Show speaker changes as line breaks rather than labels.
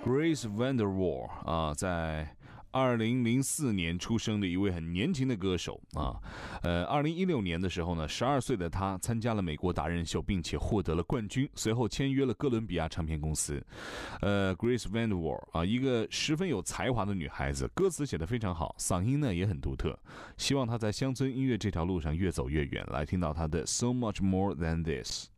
Grace VanderWaal 啊，在2004年出生的一位很年轻的歌手啊。2016年的时候呢，12岁的她参加了美国达人秀，并且获得了冠军，随后签约了哥伦比亚唱片公司。Grace VanderWaal 啊，一个十分有才华的女孩子，歌词写得非常好，嗓音呢也很独特。希望她在乡村音乐这条路上越走越远。来听到她的 So Much More Than This。